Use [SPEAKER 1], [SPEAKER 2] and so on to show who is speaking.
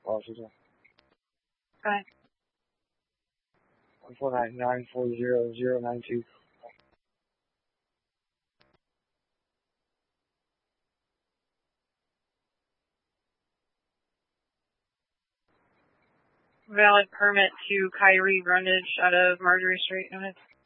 [SPEAKER 1] Washington.
[SPEAKER 2] Okay.
[SPEAKER 1] 149940092.
[SPEAKER 2] Valid permit to Kyrie Brundage out of Marjorie Street. Go ahead.